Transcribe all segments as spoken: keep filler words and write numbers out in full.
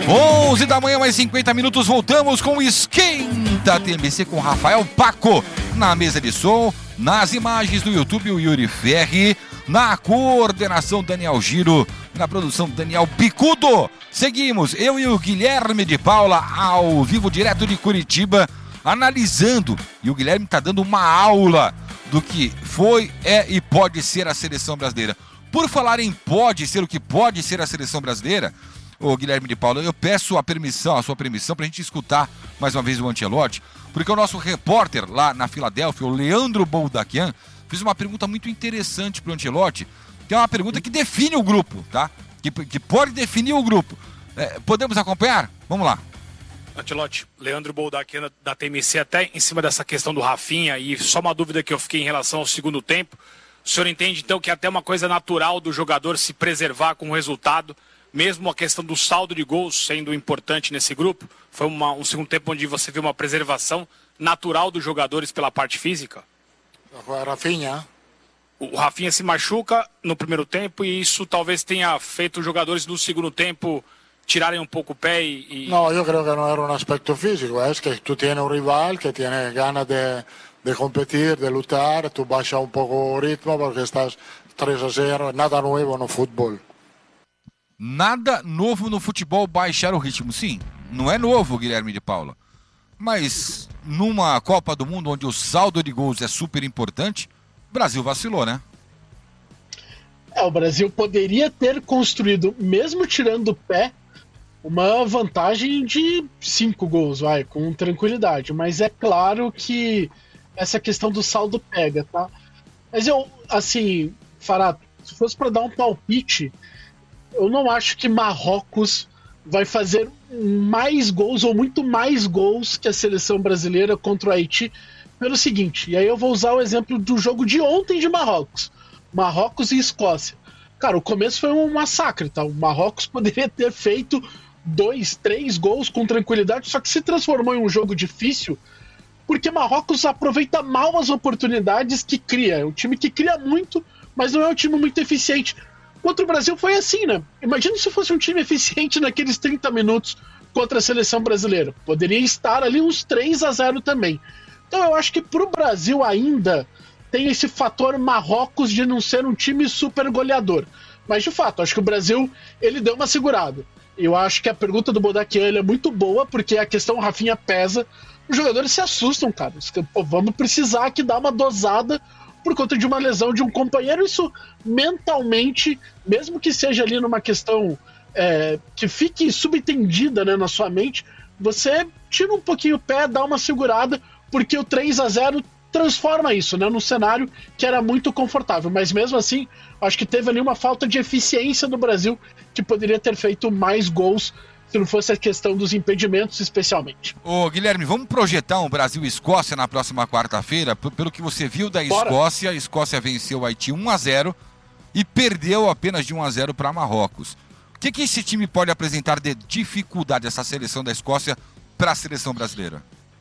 onze da manhã, mais cinquenta minutos, voltamos com o Esquenta T M C com Rafael Paco. Na mesa de som, nas imagens do YouTube, o Yuri Ferri. Na coordenação, Daniel Giro. Na produção, Daniel Picudo. Seguimos, eu e o Guilherme de Paula, ao vivo, direto de Curitiba, analisando. E o Guilherme está dando uma aula do que foi, é e pode ser a seleção brasileira. Por falar em pode ser o que pode ser a seleção brasileira, ô Guilherme de Paula, eu peço a permissão, a sua permissão para a gente escutar mais uma vez o Ancelotti, porque o nosso repórter lá na Filadélfia, o Leandro Boldaquian, fez uma pergunta muito interessante para o Ancelotti, que é uma pergunta que define o grupo, tá? Que, que pode definir o grupo. É, podemos acompanhar? Vamos lá. Ancelotti, Leandro Boldaquian da T M C, até em cima dessa questão do Rafinha, e só uma dúvida que eu fiquei em relação ao segundo tempo. O senhor entende então que é até uma coisa natural do jogador se preservar com o resultado, mesmo a questão do saldo de gols sendo importante nesse grupo? Foi uma, um segundo tempo onde você viu uma preservação natural dos jogadores pela parte física? O Rafinha? O Rafinha se machuca no primeiro tempo e isso talvez tenha feito os jogadores no segundo tempo tirarem um pouco o pé e... No, yo creo que no era un aspecto físico, es que tú tienes un rival que tiene ganas de, de competir, de luchar, tú bajas un poco el ritmo porque estás tres a cero, nada nuevo no fútbol. Nada novo no futebol baixar o ritmo. Sim, não é novo, Guilherme de Paula. Mas numa Copa do Mundo onde o saldo de gols é super importante, o Brasil vacilou, né? É, o Brasil poderia ter construído, mesmo tirando o pé, uma vantagem de cinco gols, vai, com tranquilidade. Mas é claro que essa questão do saldo pega, tá? Mas eu, assim, Farato, se fosse para dar um palpite, eu não acho que Marrocos vai fazer mais gols ou muito mais gols que a seleção brasileira contra o Haiti pelo seguinte, e aí eu vou usar o exemplo do jogo de ontem de Marrocos. Marrocos e Escócia. Cara, o começo foi um massacre, tá? O Marrocos poderia ter feito dois, três gols com tranquilidade, só que se transformou em um jogo difícil porque Marrocos aproveita mal as oportunidades que cria. É um time que cria muito, mas não é um time muito eficiente. Contra o Brasil foi assim, né? Imagina se fosse um time eficiente naqueles trinta minutos contra a seleção brasileira. Poderia estar ali uns três a zero também. Então eu acho que pro Brasil ainda tem esse fator Marrocos de não ser um time super goleador. Mas de fato, acho que o Brasil ele deu uma segurada. Eu acho que a pergunta do Boldaquian é muito boa, porque a questão Rafinha pesa. Os jogadores se assustam, cara. Pô, vamos precisar que dar uma dosada por conta de uma lesão de um companheiro. Isso mentalmente, mesmo que seja ali numa questão é, que fique subentendida, né, na sua mente, você tira um pouquinho o pé, dá uma segurada, porque o três a zero transforma isso, né, num cenário que era muito confortável. Mas mesmo assim, acho que teve ali uma falta de eficiência do Brasil, que poderia ter feito mais gols se não fosse a questão dos impedimentos, especialmente. Ô, Guilherme, vamos projetar um Brasil e Escócia na próxima quarta-feira? P- pelo que você viu da Bora. Escócia, a Escócia venceu o Haiti um a zero e perdeu apenas de um a zero para Marrocos. O que, que esse time pode apresentar de dificuldade, essa seleção da Escócia, para a seleção brasileira?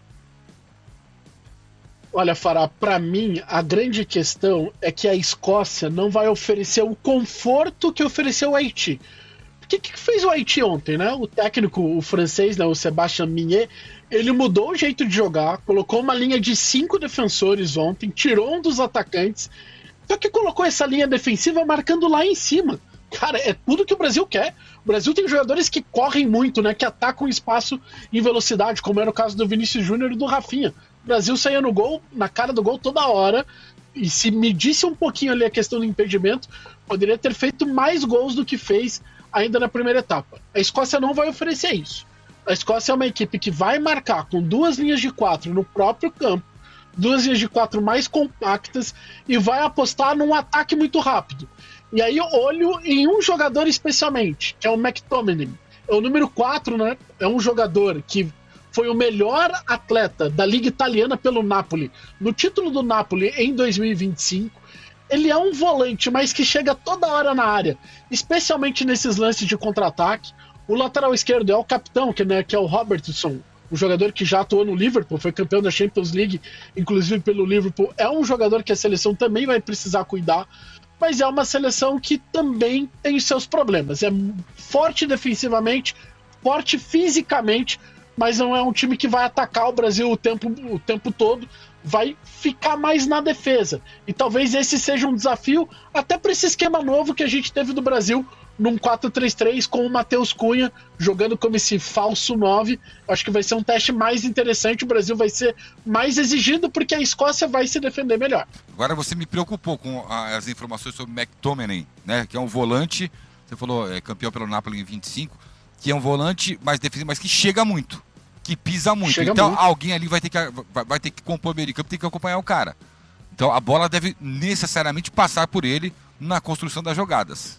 Olha, Fará, para mim, a grande questão é que a Escócia não vai oferecer o conforto que ofereceu o Haiti. O que, que fez o Haiti ontem, né? O técnico, o francês, né, o Sébastien Mignet, ele mudou o jeito de jogar, colocou uma linha de cinco defensores ontem, tirou um dos atacantes, só que colocou essa linha defensiva marcando lá em cima. Cara, é tudo que o Brasil quer. O Brasil tem jogadores que correm muito, né? Que atacam espaço em velocidade, como era o caso do Vinícius Júnior e do Rafinha. O Brasil saía no gol, na cara do gol toda hora, e se medisse um pouquinho ali a questão do impedimento, poderia ter feito mais gols do que fez ainda na primeira etapa. A Escócia não vai oferecer isso. A Escócia é uma equipe que vai marcar com duas linhas de quatro no próprio campo, duas linhas de quatro mais compactas, e vai apostar num ataque muito rápido. E aí eu olho em um jogador especialmente, que é o McTominay. É o número quatro, né? É um jogador que foi o melhor atleta da Liga Italiana pelo Napoli, no título do Napoli em dois mil e vinte e cinco. Ele é um volante, mas que chega toda hora na área, especialmente nesses lances de contra-ataque. O lateral esquerdo é o capitão, que, né, que é o Robertson, um jogador que já atuou no Liverpool, foi campeão da Champions League, inclusive pelo Liverpool. É um jogador que a seleção também vai precisar cuidar, mas é uma seleção que também tem seus problemas. É forte defensivamente, forte fisicamente, mas não é um time que vai atacar o Brasil o tempo, o tempo todo, vai ficar mais na defesa. E talvez esse seja um desafio até para esse esquema novo que a gente teve do Brasil num quatro três três com o Matheus Cunha jogando como esse falso nove. Acho que vai ser um teste mais interessante, o Brasil vai ser mais exigido porque a Escócia vai se defender melhor. Agora você me preocupou com as informações sobre McTominay, né, que é um volante, você falou, é campeão pelo Napoli em vinte e cinco, que é um volante mais defensivo, mas que chega muito, que pisa muito. Chega então muito. Alguém ali vai ter que, vai, vai ter que compor o meio de campo, tem que acompanhar o cara. Então a bola deve necessariamente passar por ele na construção das jogadas.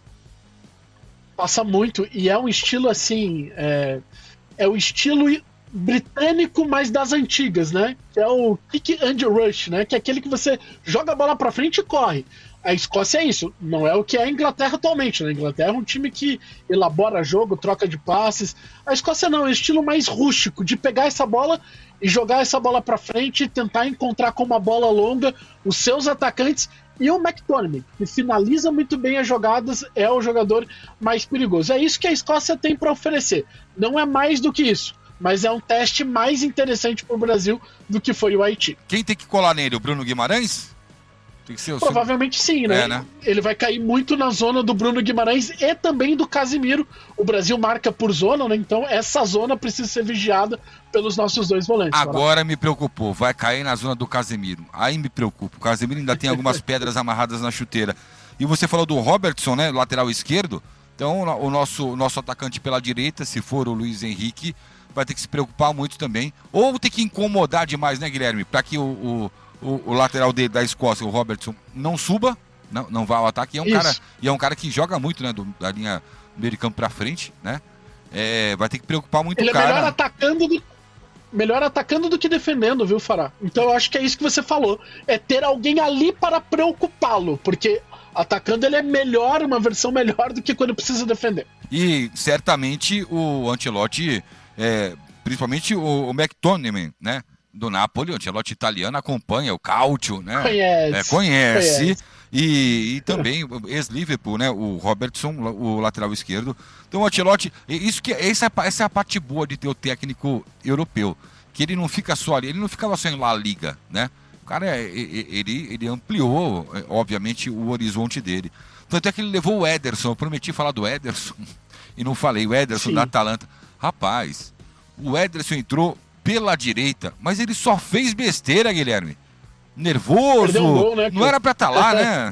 Passa muito, e é um estilo assim, é, é o estilo britânico, mas das antigas, né? É o kick and rush, né? Que é aquele que você joga a bola pra frente e corre. A Escócia é isso, não é o que é a Inglaterra atualmente, né? A Inglaterra é um time que elabora jogo, troca de passes. A Escócia não, é um estilo mais rústico, de pegar essa bola e jogar essa bola pra frente e tentar encontrar com uma bola longa os seus atacantes. E o McTominay, que finaliza muito bem as jogadas, é o jogador mais perigoso. É isso que a Escócia tem para oferecer. Não é mais do que isso, mas é um teste mais interessante para o Brasil do que foi o Haiti. Quem tem que colar nele? O Bruno Guimarães? Tem que ser o Provavelmente seu... sim, né? É, né? Ele vai cair muito na zona do Bruno Guimarães e também do Casimiro. O Brasil marca por zona, né? Então essa zona precisa ser vigiada pelos nossos dois volantes. Agora me preocupou, vai cair na zona do Casemiro. Aí me preocupa. O Casemiro ainda tem algumas pedras amarradas na chuteira. E você falou do Robertson, né? Lateral esquerdo. Então o nosso, o nosso atacante pela direita, se for o Luiz Henrique, vai ter que se preocupar muito também. Ou ter que incomodar demais, né, Guilherme? Para que o... o O, o lateral de, da Escócia, o Robertson, não suba, não, não vá ao ataque. E é um, cara, e é um cara que joga muito, né? Do, da linha meio de campo pra frente, né? É, vai ter que preocupar muito Ele o cara. Ele é melhor atacando, do, melhor atacando do que defendendo, viu, Fará? Então eu acho que é isso que você falou. É ter alguém ali para preocupá-lo. Porque atacando ele é melhor, uma versão melhor do que quando precisa defender. E certamente o Ancelotti, é, principalmente o, o McTominay, né? Do Napoli, o Ancelotti italiano acompanha o Cautio, né? Conhece. É, conhece. conhece. E, e também ex-Liverpool, né? O Robertson, o lateral esquerdo. Então o Ancelotti, isso que, essa, essa é a parte boa de ter o técnico europeu, que ele não fica só ali, ele não ficava só em La Liga, né? O cara, ele, ele ampliou, obviamente, o horizonte dele. Tanto é que ele levou o Ederson, eu prometi falar do Ederson e não falei, o Ederson Sim. da Atalanta. Rapaz, o Ederson entrou pela direita, mas ele só fez besteira, Guilherme. Nervoso, um gol, né, não era pra estar tá lá, né?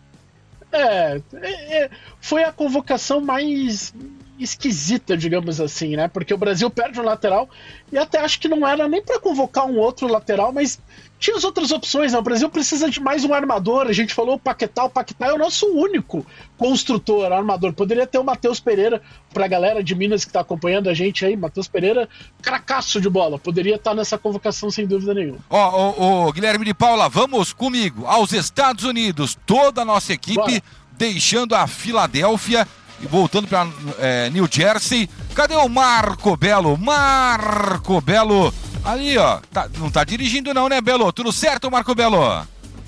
É, é, foi a convocação mais esquisita, digamos assim, né? Porque o Brasil perde um lateral e até acho que não era nem pra convocar um outro lateral, mas tinha as outras opções, né? O Brasil precisa de mais um armador, a gente falou o Paquetá, o Paquetá é o nosso único construtor, armador. Poderia ter o Matheus Pereira, pra galera de Minas que tá acompanhando a gente aí, Matheus Pereira, cracaço de bola, poderia estar nessa convocação sem dúvida nenhuma. Ó, oh, oh, Guilherme de Paula, vamos comigo aos Estados Unidos, toda a nossa equipe Bora. deixando a Filadélfia e voltando para é, New Jersey. Cadê o Marco Belo? Marco Belo, ali ó, tá, não tá dirigindo não, né, Belo? Tudo certo, Marco Belo?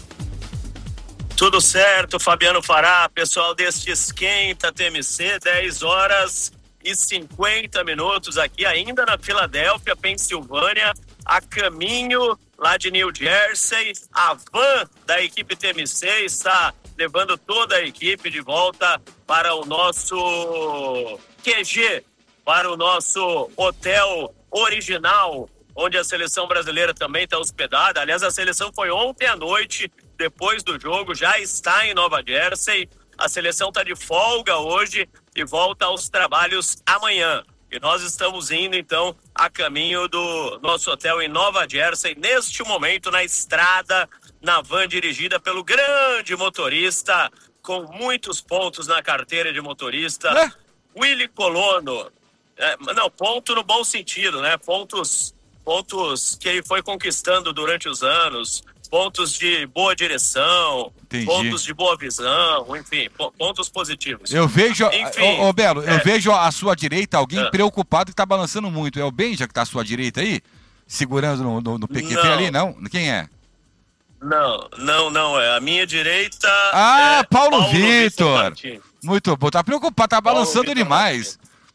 Tudo certo, Fabiano Fará, pessoal deste Esquenta T M C, dez horas e cinquenta minutos aqui ainda na Filadélfia, Pensilvânia, a caminho lá de New Jersey. A van da equipe T M C está levando toda a equipe de volta para o nosso Q G, para o nosso hotel original, onde a seleção brasileira também está hospedada. Aliás, a seleção foi ontem à noite, depois do jogo, já está em Nova Jersey. A seleção está de folga hoje e volta aos trabalhos amanhã. E nós estamos indo, então, a caminho do nosso hotel em Nova Jersey, neste momento, na estrada, na van dirigida pelo grande motorista, com muitos pontos na carteira de motorista, é? Willy Colono. É, não, ponto no bom sentido, né? Pontos, pontos que ele foi conquistando durante os anos, pontos de boa direção, Entendi. pontos de boa visão, enfim, pontos positivos. Eu vejo, ô, ô Belo, é. eu vejo à sua direita alguém é. preocupado que tá balançando muito. É o Benja que tá à sua direita aí? Segurando no, no, no P Q P não. ali, não? Quem é? Não, não, não, é a minha direita. Ah, é Paulo, Paulo Vitor. Vitor Muito bom, tá preocupado, tá balançando demais.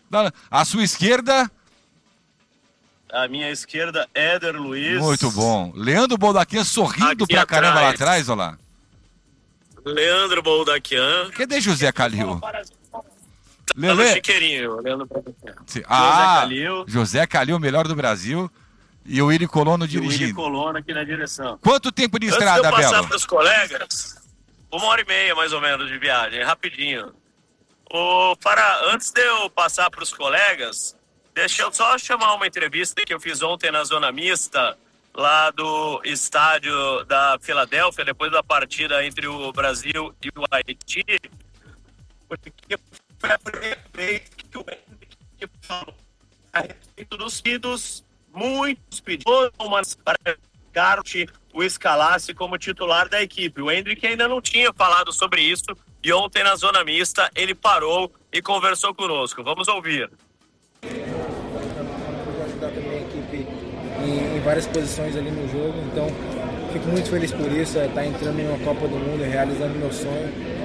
A sua esquerda? A minha esquerda, Éder Luiz. Muito bom. Leandro Boldaquian sorrindo aqui pra atrás. Caramba lá atrás, olha lá. Leandro Boldaquian. Cadê José Calil? Lele. Tá no chiqueirinho, Leandro Boldaquian. Ah, José Calil. José Calil, melhor do Brasil. E o Willy Colono dirigindo. E o Willy Colono aqui na direção. Quanto tempo de estrada, Belo? Antes de eu passar Belo? pros colegas, uma hora e meia mais ou menos de viagem, rapidinho. Ô, Fará, antes de eu passar pros colegas, deixa eu só chamar uma entrevista que eu fiz ontem na Zona Mista, lá do estádio da Filadélfia, depois da partida entre o Brasil e o Haiti. Porque foi a primeira vez que o Henrique falou a respeito dos pedidos, muitos pedidos, mas para que o escalasse como titular da equipe. O Hendrick ainda não tinha falado sobre isso e ontem na Zona Mista ele parou e conversou conosco. Vamos ouvir. Ajudar também a equipe em, em várias posições ali no jogo, então fico muito feliz por isso, é, estar entrando em uma Copa do Mundo, realizando meu sonho.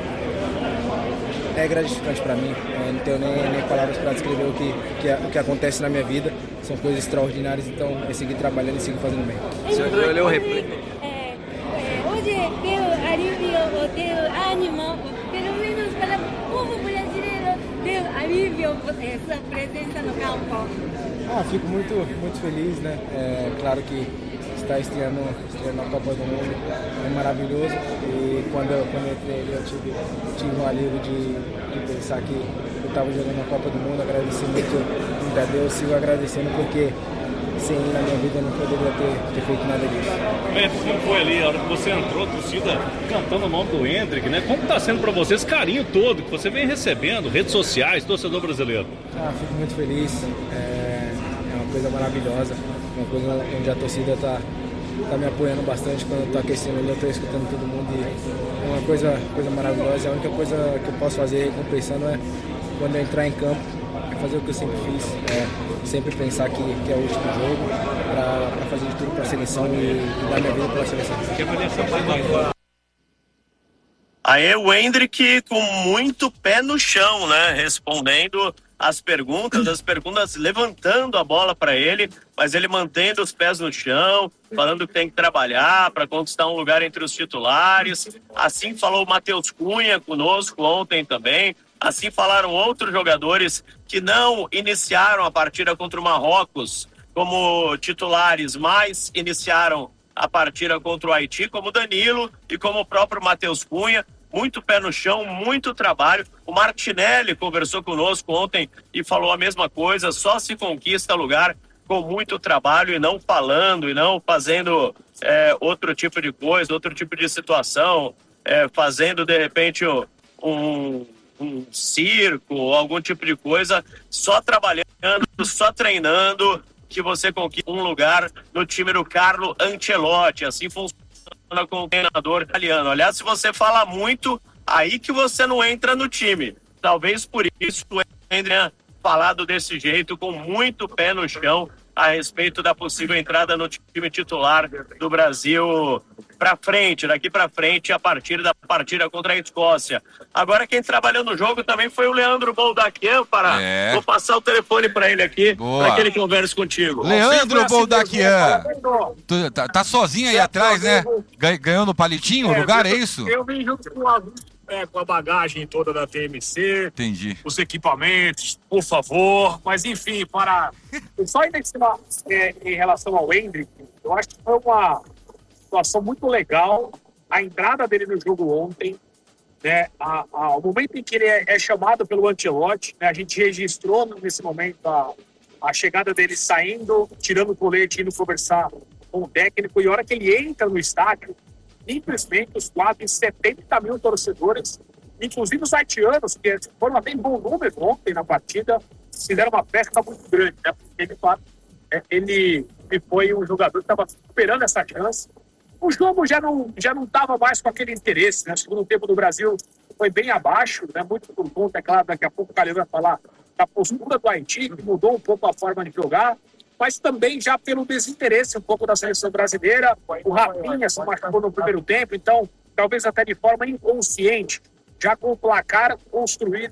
É gratificante para mim, é, não tenho nem, nem palavras para descrever o que, que, o que acontece na minha vida, são coisas extraordinárias, então é seguir trabalhando e seguir fazendo bem. Você olhou o replay? Hoje deu alívio, deu ânimo, pelo menos para o povo brasileiro, deu alívio essa presença no campo. Ah, fico muito, muito feliz, né? É claro que estar estreando, estreando a Copa do Mundo é maravilhoso e quando eu, quando eu entrei eu tive, tive um alívio de, de pensar que eu estava jogando na Copa do Mundo, agradecer muito, muito a Deus, sigo agradecendo porque sem ele na minha vida eu não poderia ter, ter feito nada disso. Beto, como foi ali, a hora que você entrou, a torcida cantando o nome do Hendrick, né? Como está sendo para você esse carinho todo que você vem recebendo, redes sociais, torcedor brasileiro? Ah, fico muito feliz, é, é uma coisa maravilhosa, uma coisa onde a torcida está tá me apoiando bastante quando eu estou aquecendo ali, eu estou escutando todo mundo e é uma coisa, coisa maravilhosa, a única coisa que eu posso fazer recompensando é quando eu entrar em campo, é fazer o que eu sempre fiz, é sempre pensar que, que é o último jogo para fazer de tudo para a seleção e, e dar minha vida pela seleção. Que avaliação você dá? Aí o Hendrick com muito pé no chão, né? Respondendo as perguntas, as perguntas levantando a bola para ele, mas ele mantendo os pés no chão, falando que tem que trabalhar para conquistar um lugar entre os titulares. Assim falou o Matheus Cunha conosco ontem também. Assim falaram outros jogadores que não iniciaram a partida contra o Marrocos como titulares, mas iniciaram a partida contra o Haiti, como Danilo e como o próprio Matheus Cunha. Muito pé no chão, muito trabalho. O Martinelli conversou conosco ontem e falou a mesma coisa, só se conquista lugar com muito trabalho e não falando, e não fazendo é, outro tipo de coisa, outro tipo de situação, é, fazendo de repente um, um circo, algum tipo de coisa, só trabalhando, só treinando, que você conquista um lugar no time do Carlo Ancelotti. Assim funciona com o treinador italiano. Aliás, se você fala muito, aí que você não entra no time. Talvez por isso o Hendrick tenha falado desse jeito, com muito pé no chão, a respeito da possível entrada no time titular do Brasil para frente, daqui para frente, a partir da partida contra a Escócia. Agora quem trabalhou no jogo também foi o Leandro Boldaquian, para é. Vou passar o telefone para ele aqui, para que ele converse contigo. Leandro Boldaquian, tu, tá, tá sozinho aí é, atrás, né? Ganhou no palitinho o é, lugar, é isso? Eu vim junto com a, é, com a bagagem toda da T M C. Entendi. Os equipamentos, por favor. Mas enfim, para... Só ainda é, em relação ao Hendrick, eu acho que foi uma situação muito legal a entrada dele no jogo ontem, né? A, a, o momento em que ele é, é chamado pelo Ancelotti, né? A gente registrou nesse momento a, a chegada dele saindo, tirando o colete, indo conversar com o técnico, e a hora que ele entra no estádio, simplesmente os quase setenta mil torcedores, inclusive os haitianos, que foram até em bom número ontem na partida, fizeram uma festa muito grande, né? Porque ele, ele, ele foi um jogador que estava esperando essa chance. O jogo já não já não estava mais com aquele interesse, né? O segundo tempo do Brasil foi bem abaixo, né? Muito por conta, é claro, daqui a pouco o Calil vai falar da postura do Haiti, que mudou um pouco a forma de jogar, mas também já pelo desinteresse um pouco da seleção brasileira. O Rafinha se machucou no primeiro tempo, então talvez até de forma inconsciente, já com o placar construído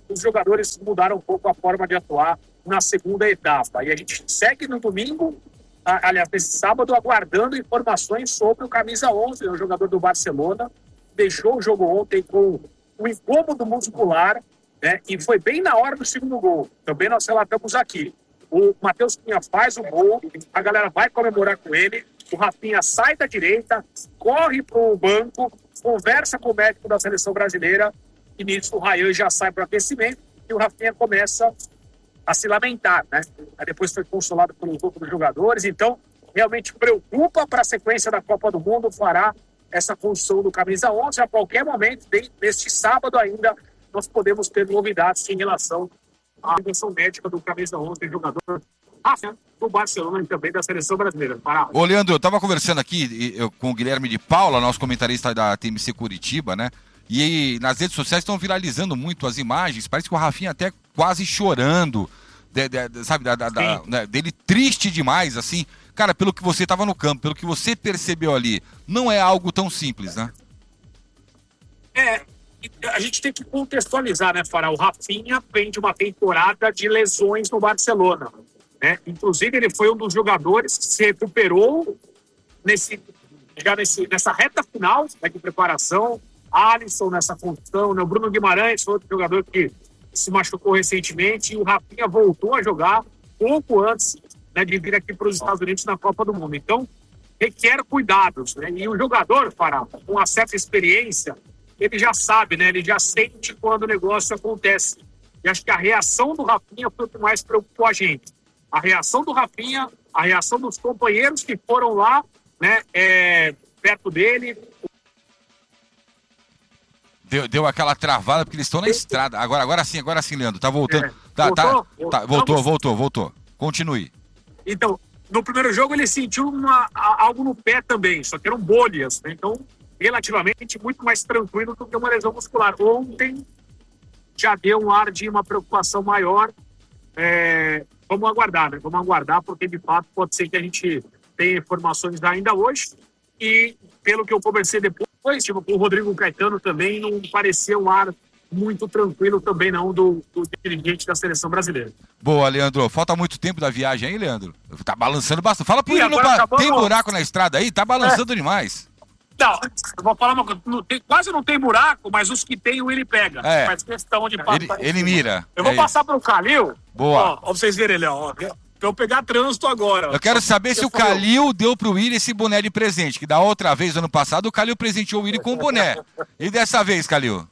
os jogadores mudaram um pouco a forma de atuar na segunda etapa. E a gente segue no domingo, aliás, nesse sábado, aguardando informações sobre o camisa onze, o jogador do Barcelona. Deixou o jogo ontem com um incômodo muscular, né, e foi bem na hora do segundo gol. Também nós relatamos aqui. O Matheus Cunha faz o gol, a galera vai comemorar com ele, o Rafinha sai da direita, corre para o banco, conversa com o médico da seleção brasileira, e nisso o Ryan já sai para o aquecimento e o Rafinha começa a se lamentar, né? Aí depois foi consolado pelo grupo dos jogadores, então realmente preocupa para a sequência da Copa do Mundo, fará essa função do camisa onze. A qualquer momento, neste sábado ainda, nós podemos ter novidades em relação à intervenção médica do camisa onze, jogador do Barcelona e também da seleção brasileira. Pará. Ô, Leandro, eu estava conversando aqui eu, com o Guilherme de Paula, nosso comentarista da T M C Curitiba, né? E nas redes sociais estão viralizando muito as imagens, parece que o Rafinha até quase chorando, de, de, de, sabe, da, da, da, né, dele triste demais, assim. Cara, pelo que você estava no campo, pelo que você percebeu ali, não é algo tão simples, né? É, a gente tem que contextualizar, né, Fará? O Rafinha vem de uma temporada de lesões no Barcelona, né? Inclusive, ele foi um dos jogadores que se recuperou nesse, já nesse, nessa reta final, né, de preparação. Alisson nessa função, né? O Bruno Guimarães foi outro jogador que se machucou recentemente, e o Rafinha voltou a jogar pouco antes, né, de vir aqui para os Estados Unidos na Copa do Mundo. Então, requer cuidados, né? E o jogador, Fará, com uma certa experiência, ele já sabe, né? Ele já sente quando o negócio acontece. E acho que a reação do Rafinha foi o que mais preocupou a gente. A reação do Rafinha, a reação dos companheiros que foram lá, né, é, perto dele. Deu, deu aquela travada porque eles estão na estrada. Agora, agora sim, agora sim, Leandro. Tá voltando. É. Tá, Voltou? tá, tá, voltou, voltou, voltou. Continue. Então, no primeiro jogo ele sentiu uma, algo no pé também, só que eram bolhas, né? Então, relativamente muito mais tranquilo do que uma lesão muscular. Ontem já deu um ar de uma preocupação maior. É, vamos aguardar, né? Vamos aguardar, porque de fato pode ser que a gente tenha informações ainda hoje. E pelo que eu conversei depois, tipo, com o Rodrigo Caetano também, não pareceu um ar muito tranquilo também não do, do dirigente da seleção brasileira. Boa, Leandro. Falta muito tempo da viagem aí, Leandro? Tá balançando bastante. Fala pro Ih, ele, não agora ba... acabou, tem não. buraco na estrada aí? Tá balançando é. demais. Não, eu vou falar uma coisa. Não tem, quase não tem buraco, mas os que tem, o ele pega. É. Faz questão de passar. Ele, ele mira. Eu vou é passar pro Calil. Boa. Ó, pra vocês verem ele, ó. Pra eu pegar trânsito agora. Eu quero saber se o Calil deu pro Willi esse boné de presente, que da outra vez, ano passado, o Calil presenteou o Willi com o boné. E dessa vez, Calil?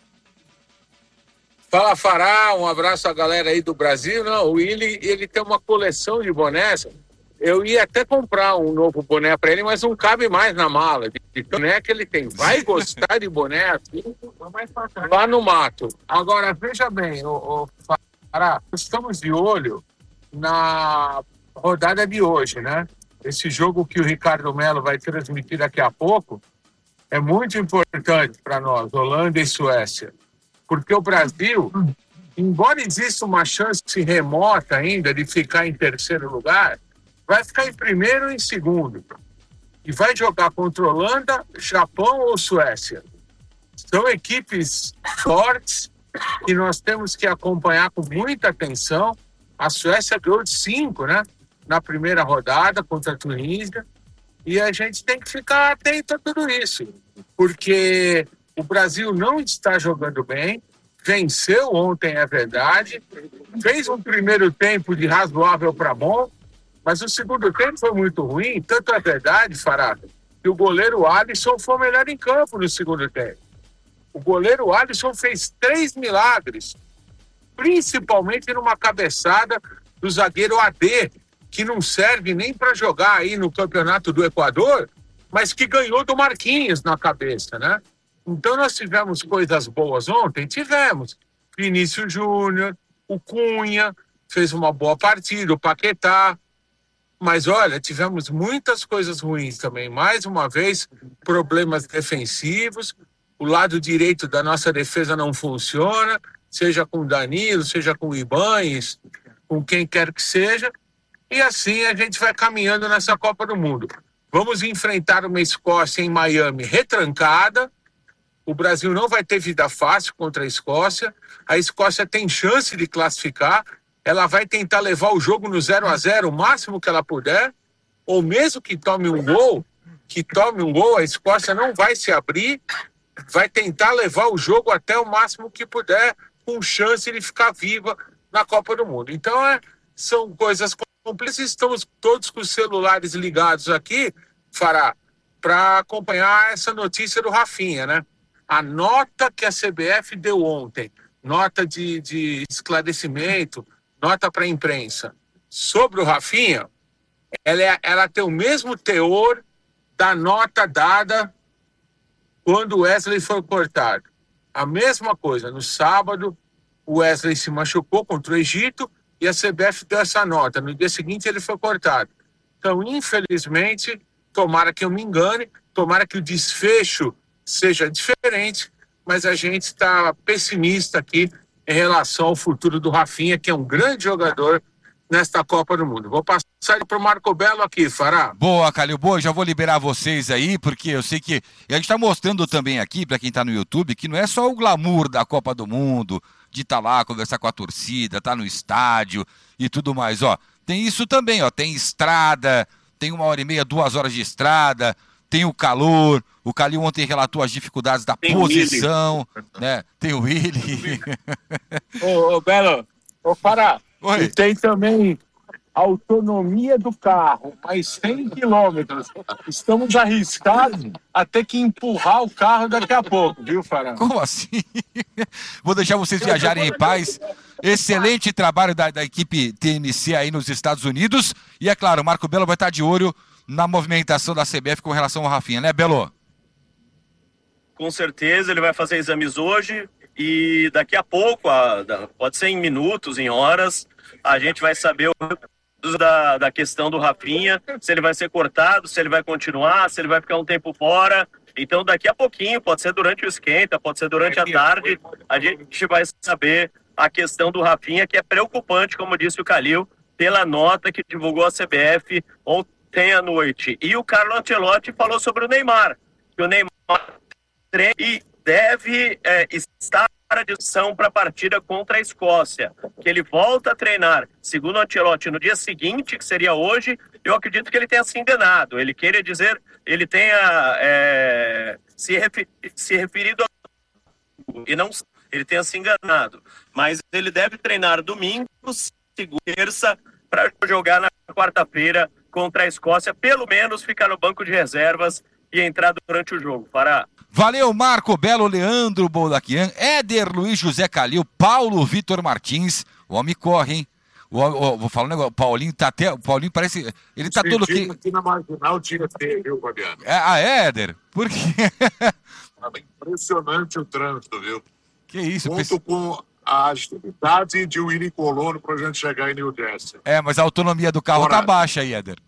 Fala, Fará, um abraço à galera aí do Brasil. Não, o Willi, ele tem uma coleção de bonés. Eu ia até comprar um novo boné para ele, mas não cabe mais na mala. De boné que ele tem. Vai gostar de boné assim, lá no mato. Agora, veja bem, o, o Fará, estamos de olho na rodada de hoje, né? Esse jogo que o Ricardo Melo vai transmitir daqui a pouco é muito importante para nós, Holanda e Suécia. Porque o Brasil, embora exista uma chance remota ainda de ficar em terceiro lugar, vai ficar em primeiro ou em segundo. E vai jogar contra Holanda, Japão ou Suécia. São equipes fortes que nós temos que acompanhar com muita atenção. A Suécia ganhou de cinco, né? Na primeira rodada contra a Tunísia. E a gente tem que ficar atento a tudo isso. Porque o Brasil não está jogando bem. Venceu ontem, é verdade. Fez um primeiro tempo de razoável para bom. Mas o segundo tempo foi muito ruim. Tanto é verdade, Fará, que o goleiro Alisson foi o melhor em campo no segundo tempo. O goleiro Alisson fez três milagres. Principalmente numa cabeçada do zagueiro A D, que não serve nem para jogar aí no Campeonato do Equador, mas que ganhou do Marquinhos na cabeça, né? Então nós tivemos coisas boas ontem? Tivemos. Vinícius Júnior, o Cunha, fez uma boa partida, o Paquetá. Mas olha, tivemos muitas coisas ruins também. Mais uma vez, problemas defensivos. O lado direito da nossa defesa não funciona, seja com o Danilo, seja com o Ibañez, com quem quer que seja. E assim a gente vai caminhando nessa Copa do Mundo. Vamos enfrentar uma Escócia em Miami retrancada. O Brasil não vai ter vida fácil contra a Escócia. A Escócia tem chance de classificar. Ela vai tentar levar o jogo no zero a zero o máximo que ela puder. Ou mesmo que tome um gol, que tome um gol, a Escócia não vai se abrir. Vai tentar levar o jogo até o máximo que puder, com chance de ficar viva na Copa do Mundo. Então, é, são coisas complexas. Estamos todos com os celulares ligados aqui, Fará, para acompanhar essa notícia do Rafinha, né? A nota que a C B F deu ontem, nota de, de esclarecimento, nota para a imprensa, sobre o Rafinha, ela, é, ela tem o mesmo teor da nota dada quando o Wesley foi cortado. A mesma coisa, no sábado, o Wesley se machucou contra o Egito e a C B F deu essa nota. No dia seguinte, ele foi cortado. Então, infelizmente, tomara que eu me engane, tomara que o desfecho seja diferente, mas a gente está pessimista aqui em relação ao futuro do Rafinha, que é um grande jogador nesta Copa do Mundo. Vou passar para o Marco Belo aqui, Fará. Boa, Calil, boa, já vou liberar vocês aí, porque eu sei que a gente está mostrando também aqui, para quem está no YouTube, que não é só o glamour da Copa do Mundo, de estar tá lá, conversar com a torcida, estar tá no estádio e tudo mais, ó. Tem isso também, ó, tem estrada, tem uma hora e meia, duas horas de estrada, tem o calor, o Calil ontem relatou as dificuldades da tem posição, né? Tem o Willi. Ô, ô, Belo, ô, Fará, Oi. E tem também a autonomia do carro, mais cem quilômetros. Estamos arriscados a ter que empurrar o carro daqui a pouco, viu, Fará? Como assim? Vou deixar vocês viajarem em paz. Excelente trabalho da, da equipe T M C aí nos Estados Unidos. E é claro, o Marco Belo vai estar de olho na movimentação da C B F com relação ao Rafinha, né, Belo? Com certeza, ele vai fazer exames hoje. E daqui a pouco, pode ser em minutos, em horas, a gente vai saber o da, da questão do Rafinha, se ele vai ser cortado, se ele vai continuar, se ele vai ficar um tempo fora. Então, daqui a pouquinho, pode ser durante o esquenta, pode ser durante a tarde, a gente vai saber a questão do Rafinha, que é preocupante, como disse o Calil, pela nota que divulgou a C B F ontem à noite. E o Carlo Ancelotti falou sobre o Neymar, que o Neymar treina e deve é, estar à disposição para a partida contra a Escócia, que ele volta a treinar, segundo o Ancelotti, no dia seguinte, que seria hoje. Eu acredito que ele tenha se enganado, ele queria dizer, ele tenha é, se, refer, se referido a... e não, ele tenha se enganado, mas ele deve treinar domingo, segunda, terça, para jogar na quarta-feira contra a Escócia, pelo menos ficar no banco de reservas e entrar durante o jogo. Fará. Valeu, Marco Belo, Leandro Boldaquian, Éder Luiz José Calil, Paulo Vitor Martins. O homem corre, hein? O, o, vou falar um negócio, o Paulinho tá até, o Paulinho parece, ele tá todo que... aqui na marginal tira T, viu, Fabiano? É, ah, é, Éder? Por quê? É impressionante o trânsito, viu? Que isso? Junto pense... com a atividade de Willy Colombo pra gente chegar em New Jersey. É, mas a autonomia do carro Bora. Tá baixa aí, Éder.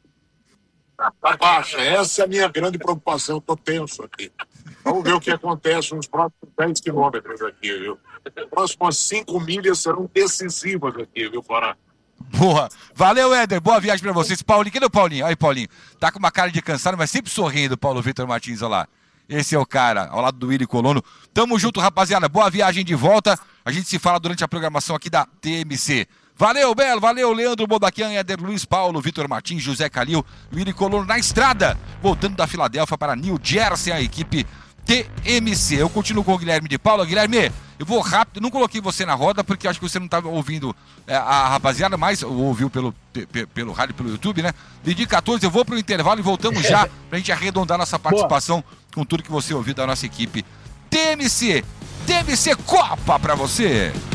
Tá baixa, essa é a minha grande preocupação, eu tô tenso aqui. Vamos ver o que acontece nos próximos dez quilômetros aqui, viu? As próximas cinco milhas serão decisivas aqui, viu, Pará? Boa. Valeu, Éder. Boa viagem pra vocês. Paulinho, cadê o Paulinho? Aí, Paulinho. Tá com uma cara de cansado, mas sempre sorrindo, Paulo Vitor Martins, olha lá. Esse é o cara, ao lado do Willy Colono. Tamo junto, rapaziada. Boa viagem de volta. A gente se fala durante a programação aqui da T M C. Valeu, Belo, valeu, Leandro Boldaquian, Éder Luiz, Paulo, Vitor Martins, José Calil, Willy Colono na estrada, voltando da Filadélfia para New Jersey, a equipe T M C. Eu continuo com o Guilherme de Paula. Guilherme, eu vou rápido, não coloquei você na roda porque acho que você não estava ouvindo é, a rapaziada, mas ouviu pelo, pe, pelo rádio, pelo YouTube, né? Meio-dia quatorze, eu vou pro intervalo e voltamos já pra gente arredondar nossa participação Boa. Com tudo que você ouviu da nossa equipe T M C. T M C Copa pra você.